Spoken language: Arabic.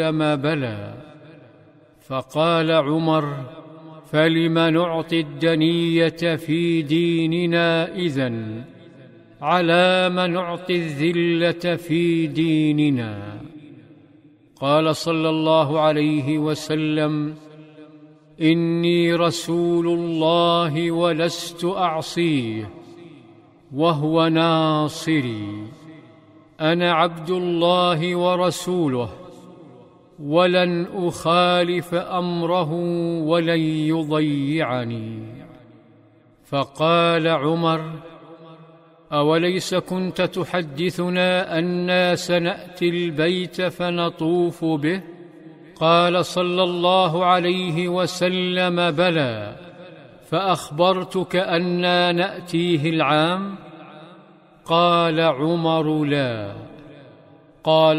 بلى. فقال عمر: فلم نعطي الدنية في ديننا إذن، على ما نعطي الذلة في ديننا؟ قال صلى الله عليه وسلم: إني رسول الله ولست أعصيه، وهو ناصري. أنا عبد الله ورسوله، ولن أخالف أمره ولن يضيعني. فقال عمر: أوليس كنت تحدثنا أنا سنأتي البيت فنطوف به؟ قال صلى الله عليه وسلم: بلى، فأخبرتك أنا نأتيه العام؟ قال عمر: لا. قال